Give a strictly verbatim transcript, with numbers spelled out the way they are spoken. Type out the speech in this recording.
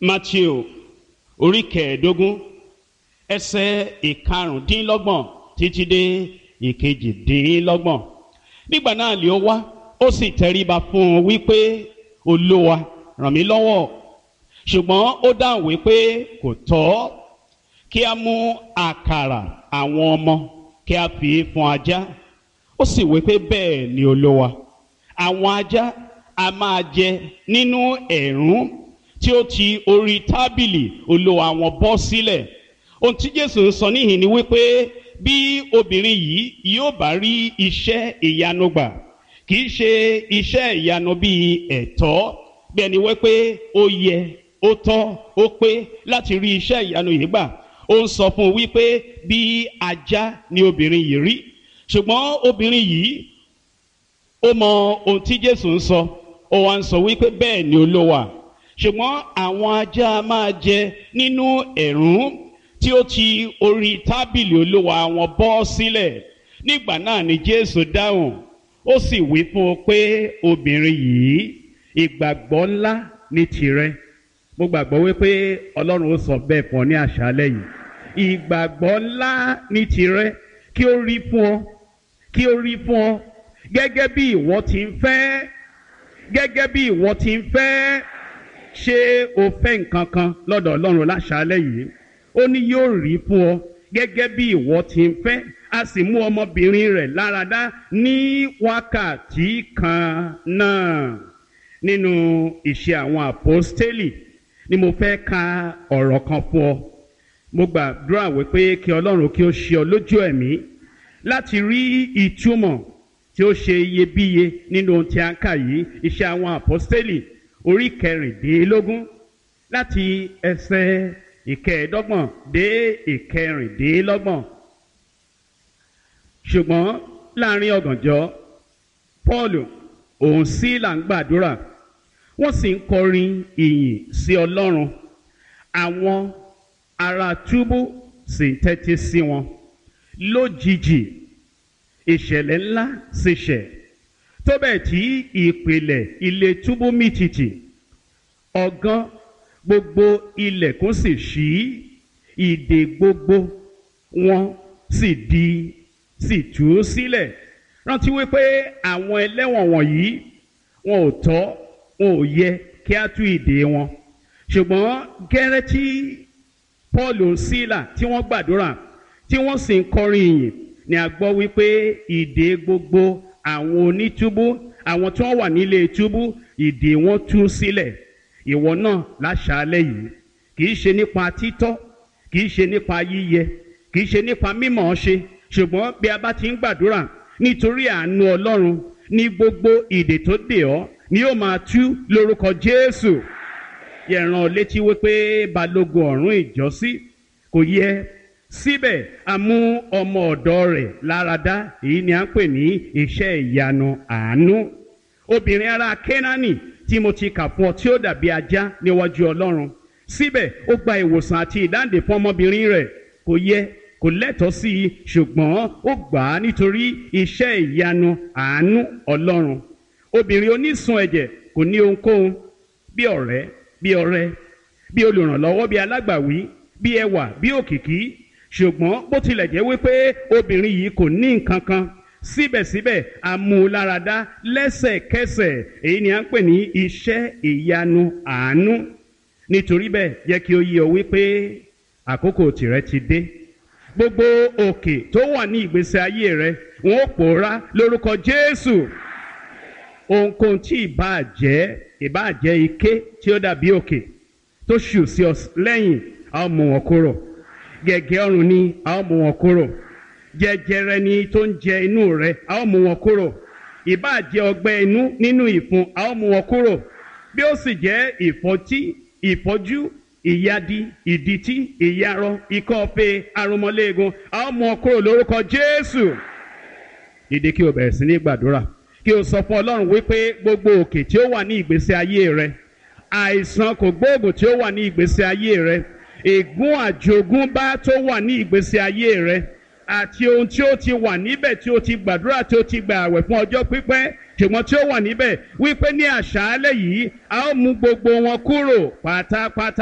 Matthew orí kẹẹ̀ẹ́dógún ẹsẹ̀ ìkarùndínlọ́gbọ̀n títí dé ìkejìdínlọ́gbọ̀n. Nígbà náà lé ó wá, ó sì tẹríba fún un wípé, Olúwa, ràn mí lọ́wọ́. Ṣùgbọ́n ó dáhùn wípé kò tọ́ kí a mú àkàrà àwọn ọmọ kí a fi fún ajá. Ó sì wípé bẹ́ẹ̀ ni Olúwa, àwọn ajá a máa jẹ nínú ẹ̀rún tí ó ti orí tábìlì olúwa wọn bọ́ sílẹ̀. Ohun tí Jésù ń sọ níhìn ni wípé bí obìnrin yìí yóò bá rí iṣẹ́ ìyanu gbà, kì í ṣe iṣẹ́ ìyanu bíi ẹ̀tọ́, bí ẹni wípé ó yẹ, ó tọ́, ó pé láti rí iṣẹ́ ìyanu yìí gbà. Ó ń sọ fún un wípé bí ajá ni obìnrin yìí rí. Ṣùgbọ́n obìnrin yìí ó mọ ohun tí Jésù ń sọ, ó wá ń sọ wípé bẹ́ẹ̀ ni Olúwa, ṣùgbọ́n àwọn ajá máa jẹ nínú ẹ̀rún tí ó ti orí tábìlì olúwa wọn bọ́ sílẹ̀. Nígbà náà ni Jésù dáhùn, ó sì wí fún un pé, obìnrin yìí, ìgbàgbọ́ ńlá ní tìrẹ. Mo gbàgbọ́ wípé Ọlọ́run ó sọ bẹ́ẹ̀ fún ọ ní àṣálẹ́ yìí. Ìgbàgbọ́ ńlá ní tìrẹ, kí ó rí fún ọ, kí ó rí fún ọ gẹ́gẹ́ bí ìwọ ti ń fẹ́, gẹ́gẹ́ bí ìwọ ti ń fẹ́. Ṣé o fẹ́ nǹkan kan lọ́dọ̀ Ọlọ́run láṣálẹ́ yìí? Ó ní yóò rí fún ọ gẹ́gẹ́ bí ìwọ ti ń fẹ́. A sì mú ọmọbìnrin rẹ̀ láradá ní wákàtí kan náà. Nínú Ìṣe àwọn Àpọ́stélì ni mo fẹ́ ka ọ̀rọ̀ kan fún ọ. Mo gbàdúrà wípé kí Ọlọ́run kí ó ṣe ọ lójú ẹ̀mí láti rí ìtumọ̀ tí ó ṣe iyebíye nínú ohun tí a ń kà yìí. Ìṣe àwọn Àpọ́stélì orí kẹrìndínlógún láti ẹsẹ̀ ìkẹẹ̀ẹ́dọ́gbọ̀n dé ìkẹrìndínlọ́gbọ̀n. Ṣùgbọ́n láàrin ọ̀gànjọ́, Pọ́ọ̀lù òun Sílà ń gbàdúrà, wọ́n sì ń kọrin ìyìn sí Ọlọ́run. Àwọn ará túbú sì ń tẹ́tí sí wọn. Lójijì ìṣẹ̀lẹ̀ ńlá sì ṣẹ̀, tó bẹ́ẹ̀ tí ìpìlẹ̀ ilé túbú mì tìtì. Ọ̀gán gbogbo ilẹ̀kùn sì ṣí, ìdè gbogbo wọn sì di sì tú sílẹ̀. Rántí wípé àwọn ẹlẹ́wọ̀n wọ̀nyí wọn ò tọ́, wọn ò yẹ kí á tú ìdè wọn. Ṣùgbọ́n gẹ́rẹ́ tí Pọ́ọ̀lù Sílà tí wọ́n gbàdúrà tí wọ́n sì ń kọrin ìyìn ni a gbọ́ wípé ìdè gbogbo àwọn onítúbú, àwọn tí wọ́n wà nílé túbú, ìdè wọn tú sílẹ̀. Ìwọ náà láṣálẹ́ yìí, kì í ṣe nípa títọ́, kì í ṣe nípa yíyẹ, kì í ṣe nípa mímọ̀ ṣe, ṣùgbọ́n bí a bá ti ń gbàdúrà nítorí àánú Ọlọ́run, ní gbogbo ìdè tó dè ọ́ ni yóò máa tú lórúkọ Jésù. Yẹ̀ràn létí wípé balógun ọ̀rún ìjọ́sí kò yẹ, síbẹ̀ a mú ọmọ ọ̀dọ̀ rẹ̀ láradá. Èyí ni à ń pè ní iṣẹ́ ìyanu àánú. Obìnrin ará Kénáánì tí mo ti kà fún ọ tí ó dàbí ajá níwájú Ọlọ́run, síbẹ̀ ó gba ìwòsàn àti ìdáǹdè fún ọmọbìnrin rẹ̀. Kò yẹ, kò lẹ́tọ̀ọ́ sí i, ṣùgbọ́n ó gbà á nítorí iṣẹ́ ìyanu àánú Ọlọ́run. Obìnrin onísun ẹ̀jẹ̀ kò ní ohunkóhun bí ọ̀rẹ́, bí ọrẹ, bí olùrànlọ́wọ́, bí alágbàwí, bí ẹwà, bí òkìkí. Ṣùgbọ́n bó tilẹ̀ jẹ́ wípé obìnrin yìí kò ní nǹkan kan, síbẹ̀síbẹ̀ a mú un láradá lẹ́sẹ̀kẹsẹ̀. Èyí ni à ń pè ní iṣẹ́ ìyanu àánú. Nítorí bẹ́ẹ̀ jẹ́ kí ó yé ọ wípé àkókò tìrẹ ti dé. Gbogbo òkè tó wà ní ìgbésí ayé rẹ wọn ó pòórá lórúkọ Jésù. Ohunkóhun tí ìbáà jẹ́, ìbáà jẹ́ ike tí ó dàbí òkè tó ṣù sí ọ lẹ́yìn, a ó mú wọn kúrò. Gẹ̀gẹ́ ọrùn ni, a ó mú wọn kúrò. Jẹjẹrẹ ni tó ń jẹ inú rẹ, a ó mú wọn kúrò. Ìbáà jẹ́ ọgbẹ́ inú nínú ìfun, a ó mú wọn kúrò. Bí ó sì jẹ́ ìfọ́tí, ìfọ́jú, ìyadi, ìdìtí, ìyarọ, ikọ́ọfe, arúmọléegun, a ó mú wọn kúrò lórúkọ Jésù. Dìde kí o bẹ̀rẹ̀ sí ní gbàdúrà, kí o sọ fún Ọlọ́run wípé gbogbo òkè tí ó wà ní ìgbésí ayé rẹ, àìsàn kò gbóògùn tí ó wà ní ìgbésí ayé rẹ, ègún àjogúnbá tó wà ní ìgbésí ayé rẹ, àti ohun tí ó ti wà níbẹ̀ tí ó ti gbàdúrà tí ó ti gbà àwẹ̀ fún ọjọ́ pípẹ́ ṣùgbọ́n tí ó wà níbẹ̀, wípé ní àṣálẹ́ yìí a ó mú gbogbo wọn kúrò pátápátá.